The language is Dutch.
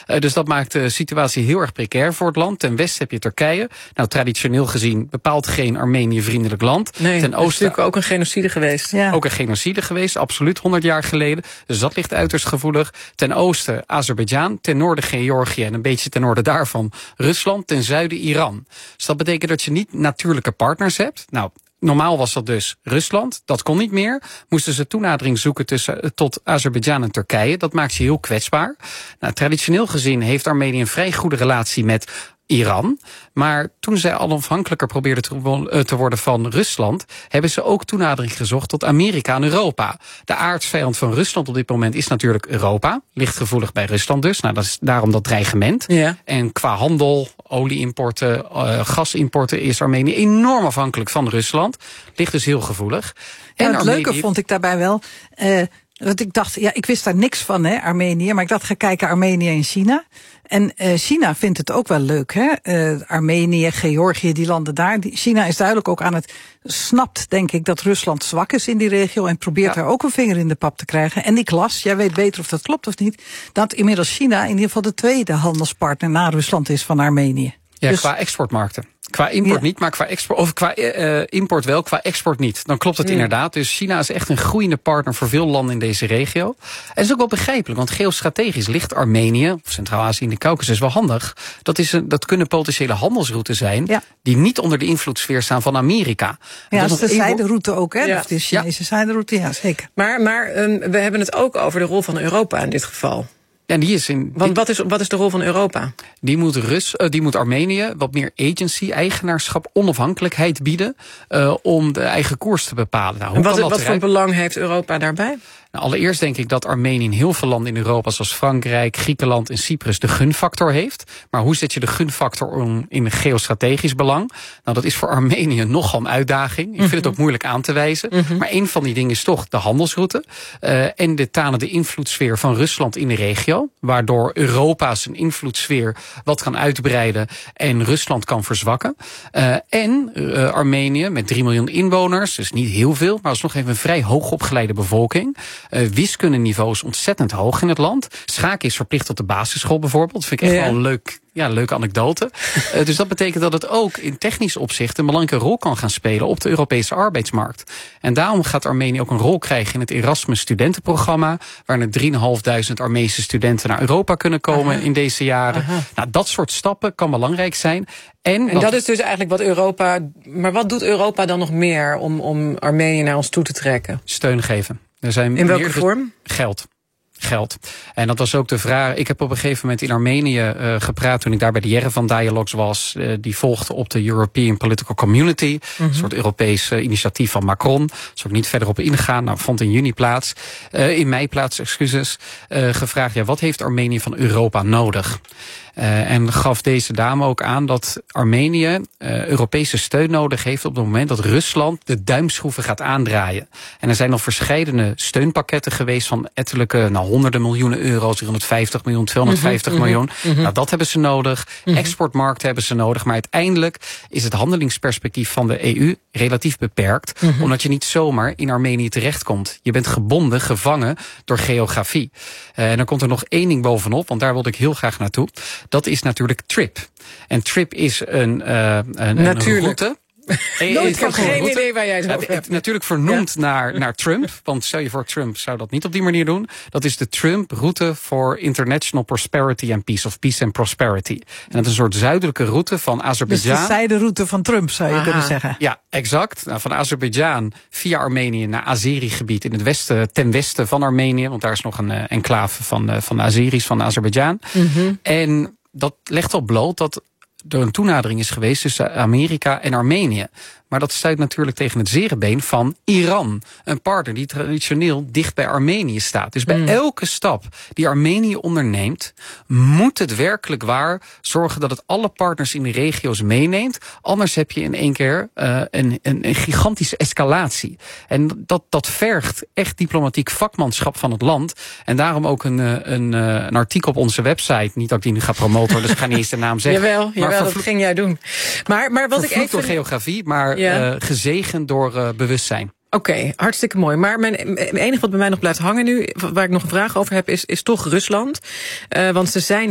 Dus dat maakt de situatie heel erg precair voor het land. Ten westen heb je Turkije. Nou, traditioneel gezien bepaald geen Armenië-vriendelijk land. Nee, ten oosten is natuurlijk ook een genocide geweest. Ja. Ook een genocide geweest, absoluut, 100 jaar geleden. Dus dat ligt uiterst gevoelig. Ten oosten Azerbeidzjan, ten noorden Georgië en een beetje ten noorden daarvan Rusland, ten zuiden Iran. Dus dat betekent dat je niet natuurlijke partners hebt. Nou, normaal was dat dus Rusland. Dat kon niet meer. Moesten ze toenadering zoeken tot Azerbeidzjan en Turkije. Dat maakt je heel kwetsbaar. Nou, traditioneel gezien heeft Armenië een vrij goede relatie met Iran. Maar toen zij onafhankelijker probeerden te worden van Rusland, hebben ze ook toenadering gezocht tot Amerika en Europa. De aardsvijand van Rusland op dit moment is natuurlijk Europa. Ligt gevoelig bij Rusland dus. Nou, dat is daarom dat dreigement. Ja. En qua handel, olieimporten, gasimporten is Armenië enorm afhankelijk van Rusland. Ligt dus heel gevoelig. En het leuke vond ik daarbij wel, want ik dacht, ik wist daar niks van, Armenië, maar ik dacht, ga kijken Armenië en China. En China vindt het ook wel leuk, Armenië, Georgië, die landen daar. China is duidelijk ook snapt, denk ik, dat Rusland zwak is in die regio en probeert daar ook een vinger in de pap te krijgen. En ik las, jij weet beter of dat klopt of niet, dat inmiddels China in ieder geval de tweede handelspartner na Rusland is van Armenië. Ja, dus qua exportmarkten. Qua import niet, maar qua export, of qua import wel, qua export niet. Dan klopt het inderdaad. Dus China is echt een groeiende partner voor veel landen in deze regio. En dat is ook wel begrijpelijk, want geostrategisch ligt Armenië, of Centraal-Azië in de Caucasus, wel handig. Dat kunnen potentiële handelsroutes zijn die niet onder de invloedssfeer staan van Amerika. Ja, dat is de zijderoute ook, hè? Ja. Of de Chinese zijderoute, ja, zeker. Maar we hebben het ook over de rol van Europa in dit geval. Ja, die is Want wat is de rol van Europa? Die moet Armenië wat meer agency, eigenaarschap, onafhankelijkheid bieden om de eigen koers te bepalen. Nou, wat voor belang heeft Europa daarbij? Nou, allereerst denk ik dat Armenië in heel veel landen in Europa, zoals Frankrijk, Griekenland en Cyprus, de gunfactor heeft. Maar hoe zet je de gunfactor om in geostrategisch belang? Nou, dat is voor Armenië nogal een uitdaging. Ik vind het ook moeilijk aan te wijzen. Maar een van die dingen is toch de handelsroute. En de tanende invloedssfeer van Rusland in de regio. Waardoor Europa zijn invloedssfeer wat kan uitbreiden en Rusland kan verzwakken. En Armenië met 3 miljoen inwoners, dus niet heel veel, maar alsnog even een vrij hoogopgeleide bevolking. Wiskundeniveau is ontzettend hoog in het land. Schaken is verplicht op de basisschool bijvoorbeeld. Dat vind ik echt wel een leuke anekdote. Dus dat betekent dat het ook in technisch opzicht een belangrijke rol kan gaan spelen op de Europese arbeidsmarkt. En daarom gaat Armenië ook een rol krijgen in het Erasmus studentenprogramma, waar er 3.500 Armeense studenten naar Europa kunnen komen in deze jaren. Nou, dat soort stappen kan belangrijk zijn. En dat is dus eigenlijk wat Europa. Maar wat doet Europa dan nog meer om Armenië naar ons toe te trekken? Steun geven. In welke vorm? Geld. En dat was ook de vraag. Ik heb op een gegeven moment in Armenië gepraat toen ik daar bij de Yerevan Dialogues was. Die volgde op de European Political Community. Een soort Europees initiatief van Macron. Daar zal ik niet verder op ingaan. Nou, vond in mei plaats, gevraagd, wat heeft Armenië van Europa nodig? En gaf deze dame ook aan dat Armenië Europese steun nodig heeft op het moment dat Rusland de duimschroeven gaat aandraaien. En er zijn nog verschillende steunpakketten geweest van ettelijke, honderden miljoenen euro's, 350 miljoen, 250 miljoen. Nou, dat hebben ze nodig. Exportmarkten hebben ze nodig. Maar uiteindelijk is het handelingsperspectief van de EU relatief beperkt, omdat je niet zomaar in Armenië terechtkomt. Je bent gebonden, gevangen door geografie. En dan komt er nog één ding bovenop, want daar wilde ik heel graag naartoe. Dat is natuurlijk TRIP. En TRIP is een route. Ik heb geen idee waar jij het over hebt. Natuurlijk vernoemd naar Trump. Want stel je voor, Trump zou dat niet op die manier doen. Dat is de Trump-route for International Prosperity and Peace. Of Peace and Prosperity. En dat is een soort zuidelijke route van Azerbeidzjan. Dus de zijderoute van Trump, zou je kunnen zeggen. Ja, exact. Nou, van Azerbeidzjan via Armenië naar Azeri-gebied in het westen, ten westen van Armenië. Want daar is nog een enclave van de Azeris van Azerbeidzjan. En dat legt al bloot dat er een toenadering is geweest tussen Amerika en Armenië. Maar dat stuit natuurlijk tegen het zere been van Iran. Een partner die traditioneel dicht bij Armenië staat. Dus bij elke stap die Armenië onderneemt, moet het werkelijk waar zorgen dat het alle partners in de regio's meeneemt. Anders heb je in één keer een gigantische escalatie. En dat vergt echt diplomatiek vakmanschap van het land. En daarom ook een artikel op onze website. Niet dat ik die nu ga promoten, dus ik ga niet eens de naam zeggen. Jawel, dat ging jij doen. Maar wat ik even door geografie, maar gezegend door bewustzijn. Oké, hartstikke mooi. Maar het enige wat bij mij nog blijft hangen nu, waar ik nog een vraag over heb, is toch Rusland. Want ze zijn